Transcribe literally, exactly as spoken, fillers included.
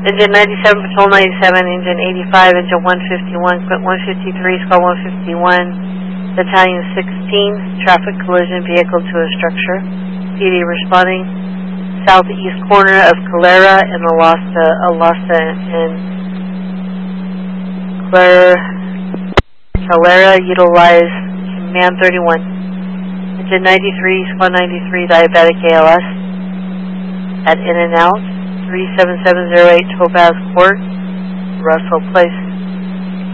Engine ninety-seven, Patrol ninety-seven, Engine eighty-five, Engine one fifty-one, Quint one fifty-three, Squad one fifty-one, Battalion sixteen, traffic collision, vehicle to a structure. P D responding southeast corner of Calera and Alasta, Alasta and Calera, Calera, utilize Command thirty-one. Engine ninety-three, Squad ninety-three, diabetic A L S, at In and Out, three seven seven zero eight Topaz Court, Russell Place.